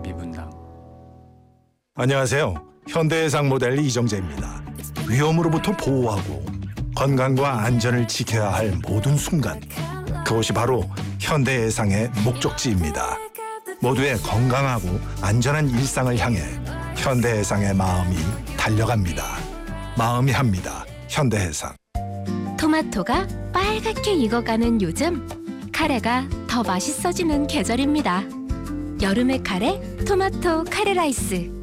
미분당. 안녕하세요. 현대해상 모델 이정재입니다. 위험으로부터 보호하고 건강과 안전을 지켜야 할 모든 순간, 그것이 바로 현대해상의 목적지입니다. 모두의 건강하고 안전한 일상을 향해 현대해상의 마음이 달려갑니다. 마음이 합니다. 현대해상. 토마토가 빨갛게 익어가는 요즘, 카레가 더 맛있어지는 계절입니다. 여름의 카레, 토마토 카레 라이스.